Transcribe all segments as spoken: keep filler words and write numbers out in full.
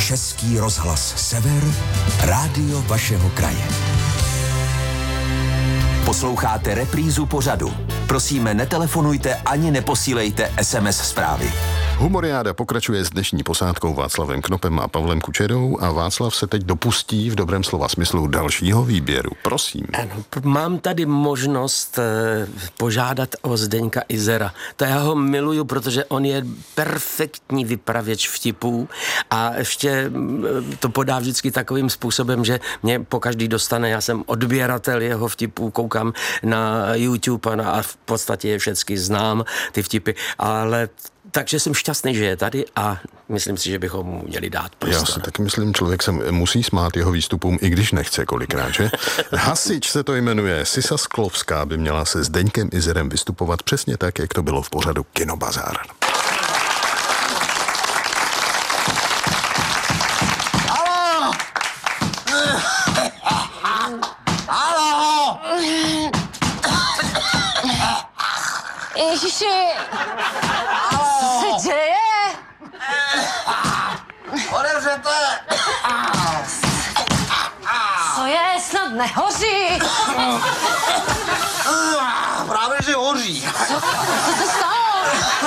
Český rozhlas Sever, rádio vašeho kraje. Posloucháte reprízu pořadu. Prosíme, netelefonujte ani neposílejte es em es zprávy. Humoriáda pokračuje s dnešní posádkou Václavem Knopem a Pavlem Kučerou a Václav se teď dopustí v dobrém slova smyslu dalšího výběru. Prosím. Ano, mám tady možnost eh, požádat o Zdeňka Izera. To já ho miluju, protože on je perfektní vypravěč vtipů a ještě to podá vždycky takovým způsobem, že mě pokaždý dostane, já jsem odběratel jeho vtipů, koukám na YouTube a, na, a v podstatě je všechny znám, ty vtipy, ale takže jsem šťastný, že je tady a myslím si, že bychom mu měli dát prostor. Já si taky myslím, člověk se musí smát jeho výstupům, i když nechce kolikrát, že? Hasič se to jmenuje. Sisa Sklovská by měla se Zdeňkem Izerem vystupovat přesně tak, jak to bylo v pořadu Kinobazár. Haló! Haló! Ježiši! Co se děje? Otevřete! Co je? Snad nehoří? Právě, že hoří. Co, co se stalo?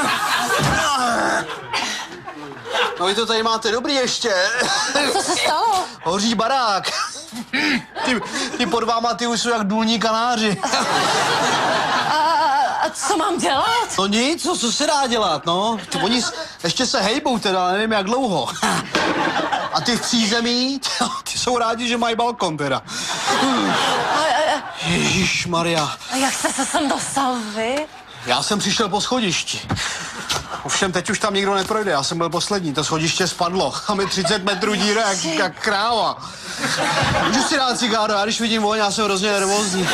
No vy to tady máte dobrý ještě. Co se stalo? Hoří barák. Ty, ty pod váma, ty už jsou jak důlní kanáři. A, a co mám dělat? No nic, co, co se dá dělat, no. Ty, oni s- ještě se hejbou teda, ale nevím jak dlouho. A ty v přízemí, ty jsou rádi, že mají balkon teda. A, a, Ježišmarja. a jak jste se sem dostal vy? Já jsem přišel po schodišti. Ovšem teď už tam nikdo neprojde, já jsem byl poslední, to schodiště spadlo. A mi třicet metrů díra jak, jak kráva. Můžu si dát cigáro, já když vidím voň, já jsem hrozně nervózní.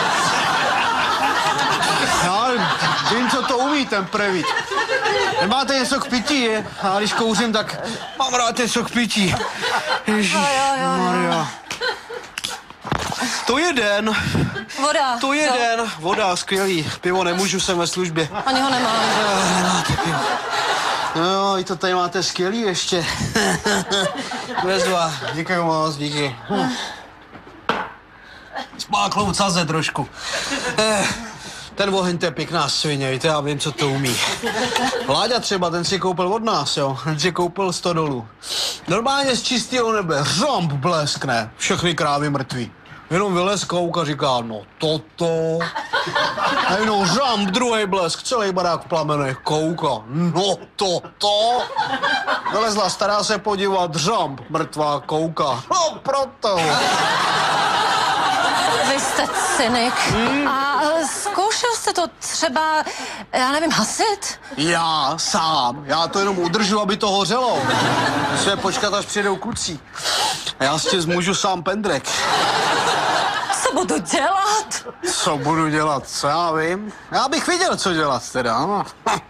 Já vím, co to umí ten prevít. Nemáte něco k pití, je? A když kouřím, tak mám rád něco k pití. Ježišmarja. To je den. Voda. To je den. Voda, skvělý. Pivo nemůžu, jsem ve službě. Ani ho nemám. Eh, Nemáte pivo. No, vy to tady máte skvělý ještě. Vezva. Děkuji moc, díky. Hm. Spáklou caze trošku. Eh, ten oheň, to je pěkná svině, víte, já vím, co to umí. Láďa třeba, ten si koupil od nás, jo. Ten si koupil sto dolů. Normálně z čistého nebe, řamp bleskne, všechny krávy mrtví. Jenom vylez kouk a říká, no toto. A jenom řamp, druhý blesk, celý barák v plamenech, kouka, no toto. Vylezla stará se podívat, řamp, mrtvá, kouka, no proto. Vy jste cynik. Hmm. A zkoušel jste to třeba, já nevím, hasit? Já sám, já to jenom udržu, aby to hořelo. Musíme počkat, až přijedou kluci. A já si zmůžu sám pendrek. Co budu dělat? Co budu dělat, co já vím? Já bych věděl, co dělat teda, no.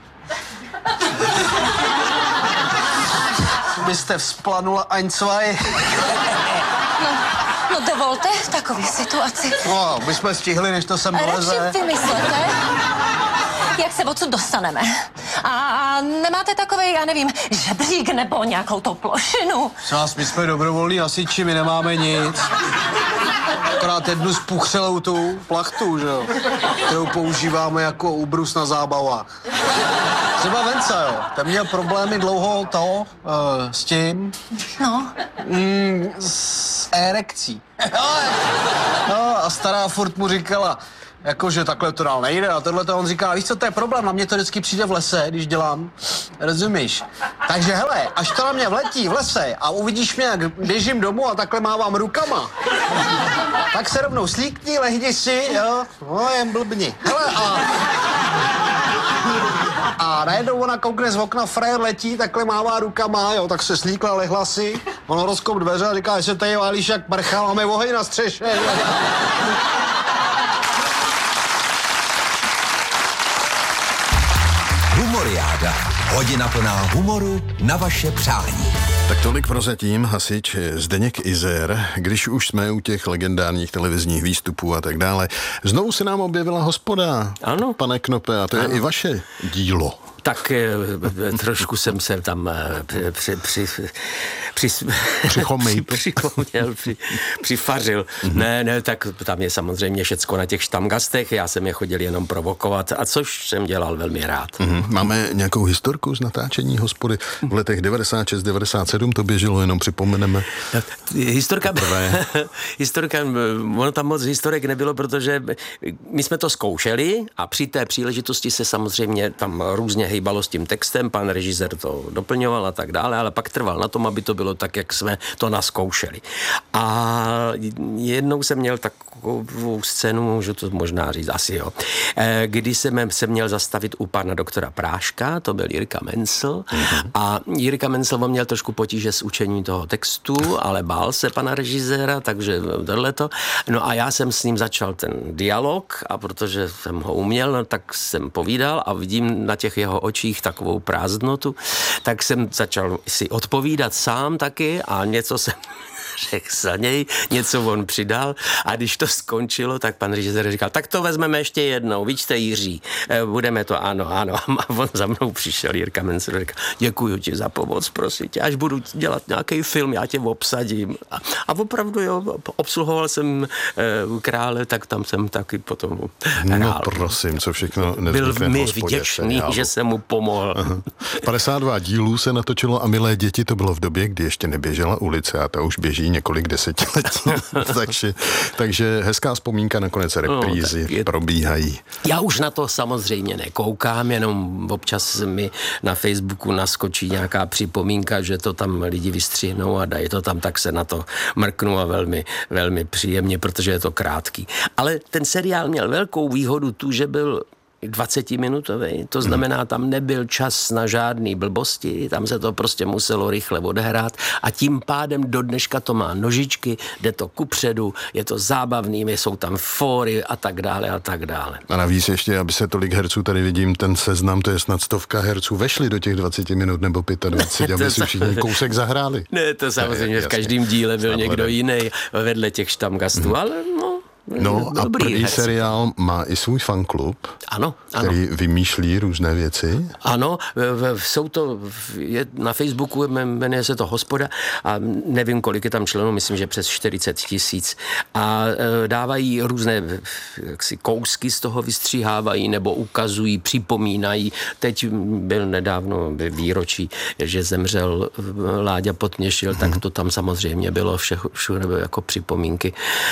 Byste vzplanula ein zwei. No, no dovolte takový situaci. No, my jsme stihli, než to sem Radši doleze. vymyslete, jak se odsud dostaneme. A nemáte takovej, já nevím, žebřík nebo nějakou tou plošinu? Nás, my jsme dobrovolní hasiči, my nemáme nic. Akorát jednu spuchřelou tu plachtu, že jo, kterou používáme jako úbrus na zábavách. Třeba Venca, jo, ten měl problémy dlouho toho, uh, s tím, No, mm, s erekcí. No a stará furt mu říkala, jakože takhle to dál nejde a tohle to on říká, víš co, to je problém, na mě to vždycky přijde v lese, když dělám, rozumíš? Takže hele, až to na mě vletí v lese a uvidíš mě, jak běžím domů a takhle mávám rukama, tak se rovnou slíkni, lehni si, jo, no jen blbni. Hele a... A najednou ona koukne z okna, frajer letí, takhle mává rukama, jo, tak se slíkla, lehla si, ono rozkop dveře a říká, že se tady válíš jak prcha, máme oheň na střeše. Humoriáda. Hodina plná humoru na vaše přání. Tak tolik prozatím hasič Zdeněk Izer, když už jsme u těch legendárních televizních výstupů a tak dále. Znovu se nám objevila Hospoda, Ano. pane Knope, a to je Ano. i vaše dílo. Tak eh, trošku jsem se tam eh, při, při, Při, Přichomej. Přichomněl, při, přifařil. Mm-hmm. Ne, ne, tak tam je samozřejmě všecko na těch štamgastech, já jsem je chodil jenom provokovat, a což jsem dělal velmi rád. Mm-hmm. Máme nějakou historku z natáčení Hospody? V letech devadesát šest devadesát sedm to běželo, jenom připomeneme. Historka, historka, ono tam moc historek nebylo, protože my jsme to zkoušeli a při té příležitosti se samozřejmě tam různě hejbalo s tím textem, pan režisér to doplňoval a tak dále, ale pak trval na tom, aby to bylo tak, jak jsme to naskoušeli. A jednou jsem měl takovou scénu, můžu to možná říct, asi jo, kdy jsem se měl zastavit u pana doktora Práška, to byl Jirka Mencl, mm-hmm. a Jirka Mencl měl trošku potíže s učením toho textu, ale bál se pana režiséra, takže tohleto. No a já jsem s ním začal ten dialog, a protože jsem ho uměl, no, tak jsem povídal a vidím na těch jeho očích takovou prázdnotu, tak jsem začal si odpovídat sám taky a něco jsem řekl za něj, něco on přidal, a když to skončilo, tak pan režisér říkal, tak to vezmeme ještě jednou, víčte Jiří, budeme to, ano, ano. A on za mnou přišel, Jirka Mencl, říkal, děkuju ti za pomoc, prosím tě, až budu dělat nějaký film, já tě obsadím. A, a opravdu, jo, obsluhoval jsem e, Krále, tak tam jsem taky potom hrál. No prosím, co všechno nezbytné. Byl mi vděčný, že jsem mu pomohl. Aha. padesát dva dílů se natočilo a Milé děti to bylo v době, kdy ještě neběžela ulice, a ta už běží několik desetiletí. takže, takže hezká vzpomínka, nakonec reprízy no, je... probíhají. Já už na to samozřejmě nekoukám, jenom občas mi na Facebooku naskočí nějaká připomínka, že to tam lidi vystřihnou a dají to tam, tak se na to mrknu a velmi, velmi příjemně, protože je to krátký. Ale ten seriál měl velkou výhodu tu, že byl dvacetiminutový, to znamená, tam nebyl čas na žádný blbosti, tam se to prostě muselo rychle odehrát a tím pádem do dneška to má nožičky, jde to kupředu, je to zábavný, jsou tam fóry a tak dále a tak dále. A navíc ještě, aby se tolik herců, tady vidím ten seznam, to je snad stovka herců, vešli do těch dvacet minut nebo dvacet pět, aby si všichni kousek zahráli. Ne, to samozřejmě ne, v každém díle byl někdo jiný vedle těch štamgastů, hmm. ale no, No a první herci. seriál má i svůj fanklub, ano, ano. který vymýšlí různé věci. Ano, jsou to, je na Facebooku, jmenuje se to Hospoda a nevím, kolik je tam členů, myslím, že přes čtyřicet tisíc a dávají různé jaksi, kousky z toho vystříhávají nebo ukazují, připomínají. Teď byl nedávno výročí, že zemřel Láďa Potměšil, hmm. tak to tam samozřejmě bylo všechno, všude bylo jako připomínky.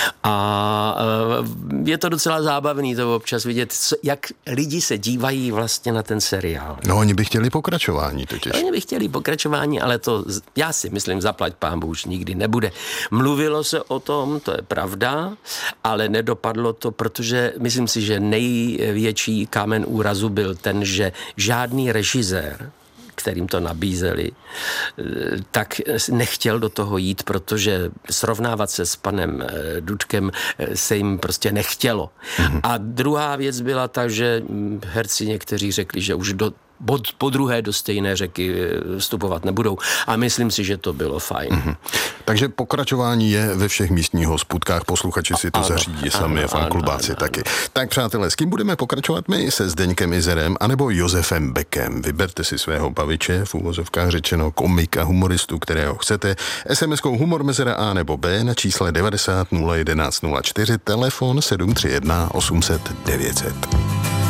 A je to docela zábavný to občas vidět, jak lidi se dívají vlastně na ten seriál. No, oni by chtěli pokračování totiž. Oni by chtěli pokračování, ale to, já si myslím, zaplať pánbůh už nikdy nebude. Mluvilo se o tom, to je pravda, ale nedopadlo to, protože myslím si, že největší kámen úrazu byl ten, že žádný režisér, kterým to nabízeli, tak nechtěl do toho jít, protože srovnávat se s panem Dudkem se jim prostě nechtělo. Mm-hmm. A druhá věc byla ta, že herci někteří řekli, že už do Bod, po druhé do stejné řeky vstupovat nebudou. A myslím si, že to bylo fajn. Mm-hmm. Takže pokračování je ve všech místních hospůdkách. Posluchači si to ano, zařídí sami a fanklubáci taky. Ano. Tak přátelé, s kým budeme pokračovat my? Se Zdeňkem Izerem anebo Josefem Beckem? Vyberte si svého baviče, v úvozovkách řečeno komika, humoristu, kterého chcete. es em eskou humor mezera A nebo B na čísle devadesát nula jedenáct nula čtyři, telefon sedm tři jedna osm set devět set.